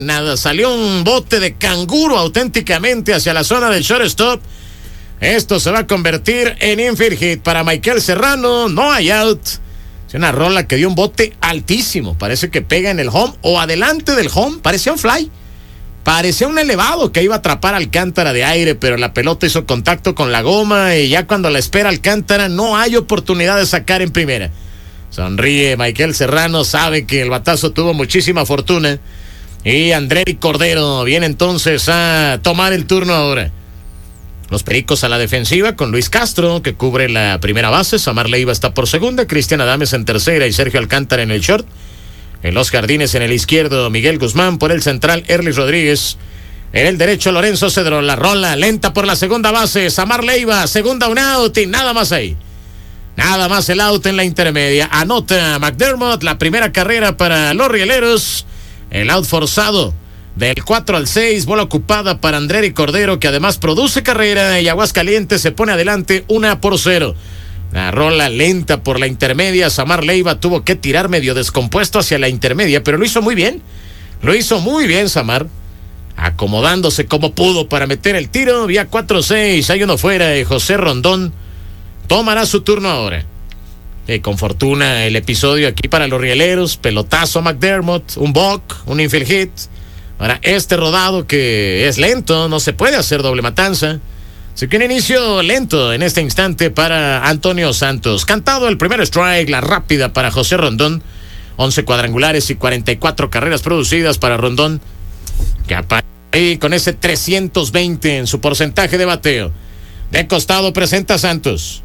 nada, salió un bote de canguro auténticamente hacia la zona del shortstop. Esto se va a convertir en infield hit para Michael Serrano. No hay out. Es una rola que dio un bote altísimo. Parece que pega en el home o adelante del home. Parecía un fly. Parecía un elevado que iba a atrapar Alcántara de aire, pero la pelota hizo contacto con la goma y ya cuando la espera Alcántara no hay oportunidad de sacar en primera. Sonríe Michael Serrano, sabe que el batazo tuvo muchísima fortuna. Y Andreri Cordero viene entonces a tomar el turno ahora. Los Pericos a la defensiva con Luis Castro, que cubre la primera base. Samar Leiva está por segunda, Cristian Adames en tercera y Sergio Alcántara en el short. En los jardines en el izquierdo, Miguel Guzmán. Por el central, Erlis Rodríguez. En el derecho, Lorenzo Cedro. La rola lenta por la segunda base. Samar Leiva, segunda un out y nada más ahí. Nada más el out en la intermedia. Anota McDermott la primera carrera para los Rieleros. El out forzado del 4 al 6. Bola ocupada para Andreri Cordero, que además produce carrera. Y Aguascalientes se pone adelante 1-0. La rola lenta por la intermedia. Samar Leiva tuvo que tirar medio descompuesto hacia la intermedia, pero lo hizo muy bien. Lo hizo muy bien Samar, acomodándose como pudo para meter el tiro. Vía 4-6, hay uno fuera y José Rondón tomará su turno ahora. Con fortuna el episodio aquí para los Rieleros. Pelotazo a McDermott, un balk, un infield hit. Ahora este rodado que es lento, no se puede hacer doble matanza. Así que un inicio lento en este instante para Antonio Santos. Cantado el primer strike, la rápida para José Rondón. 11 cuadrangulares y 44 carreras producidas para Rondón, que aparece con ese 320 en su porcentaje de bateo. De costado presenta Santos.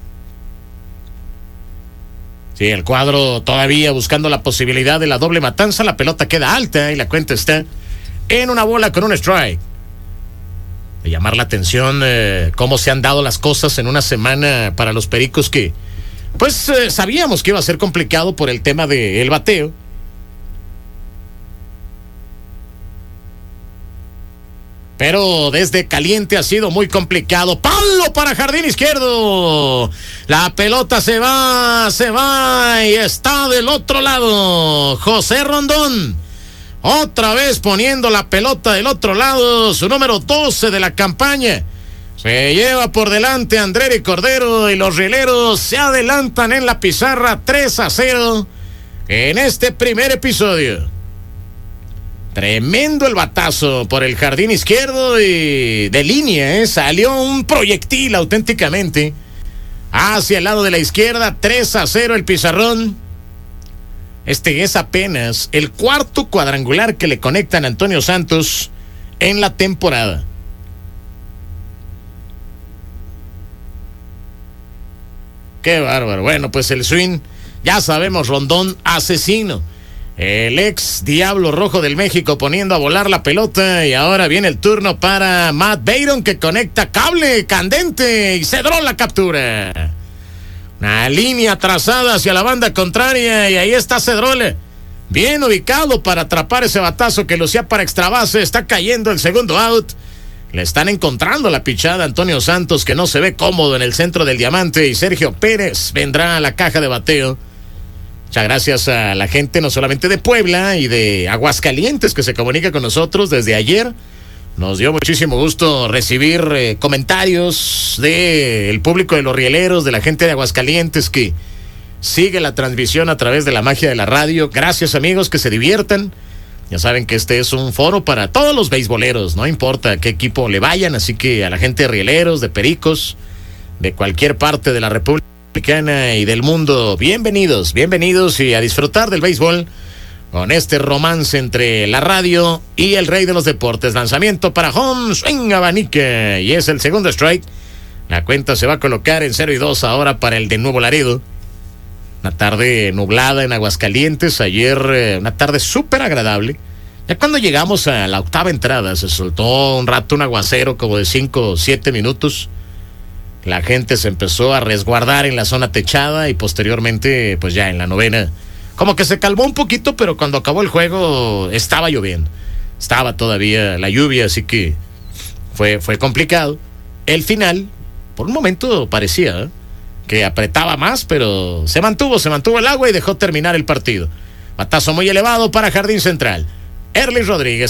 Sí, el cuadro todavía buscando la posibilidad de la doble matanza. La pelota queda alta y la cuenta está en una bola con un strike. De llamar la atención cómo se han dado las cosas en una semana para los Pericos que pues sabíamos que iba a ser complicado por el tema del bateo. Pero desde caliente ha sido muy complicado. ¡Palo para jardín izquierdo! La pelota se va y está del otro lado. José Rondón. Otra vez poniendo la pelota del otro lado. Su número 12 de la campaña. Se lleva por delante Andreri Cordero y los Rieleros se adelantan en la pizarra 3-0 en este primer episodio. Tremendo el batazo por el jardín izquierdo y de línea, salió un proyectil auténticamente hacia el lado de la izquierda. 3-0 el pizarrón. Este es apenas el cuarto cuadrangular que le conectan a Antonio Santos en la temporada. Qué bárbaro. Bueno, pues el swing, ya sabemos, Rondón asesino. El ex Diablo Rojo del México poniendo a volar la pelota. Y ahora viene el turno para Matt Bayron, que conecta cable candente y Cedró la captura. Una línea trazada hacia la banda contraria y ahí está Cedrole, bien ubicado para atrapar ese batazo que lucía para extra base. Está cayendo el segundo out. Le están encontrando la pichada a Antonio Santos, que no se ve cómodo en el centro del diamante, y Sergio Pérez vendrá a la caja de bateo. Muchas gracias a la gente no solamente de Puebla y de Aguascalientes que se comunica con nosotros desde ayer. Nos dio muchísimo gusto recibir comentarios del público de los Rieleros, de la gente de Aguascalientes que sigue la transmisión a través de la magia de la radio. Gracias, amigos, que se diviertan. Ya saben que este es un foro para todos los beisboleros, no importa a qué equipo le vayan, así que a la gente de Rieleros, de Pericos, de cualquier parte de la República Mexicana y del mundo, bienvenidos y a disfrutar del béisbol con este romance entre la radio y el rey de los deportes. Lanzamiento para home, swing abanica, y es el segundo strike. La cuenta se va a colocar en 0-2 ahora para el de Nuevo Laredo. Una tarde nublada en Aguascalientes, ayer una tarde súper agradable. Ya cuando llegamos a la octava entrada se soltó un rato un aguacero como de 5 o 7 minutos. La gente se empezó a resguardar en la zona techada y posteriormente pues ya en la novena como que se calmó un poquito, pero cuando acabó el juego estaba lloviendo. Estaba todavía la lluvia, así que fue complicado. El final, por un momento parecía que apretaba más, pero se mantuvo el agua y dejó terminar el partido. Batazo muy elevado para Jardín Central. Erlis Rodríguez